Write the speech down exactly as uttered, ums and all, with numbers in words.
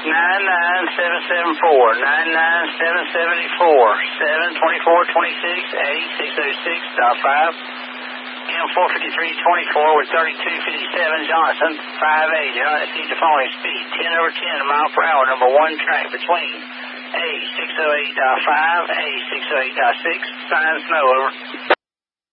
nine nine seven seven four, nine nine seven seven four, seven twenty-four twenty-six, A six oh six dot five, M four fifty-three twenty-four with thirty-two fifty-seven Johnson, five eight, exceed the following speed, ten over ten mile per hour, number one track between A six oh eight dot five, A six oh eight dot six, sign snow, over.